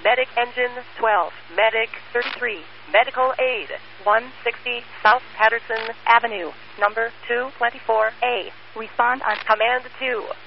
Medic Engine 12, Medic 33, Medical Aid 160 South Patterson Avenue, number 224A. Respond on Command 2.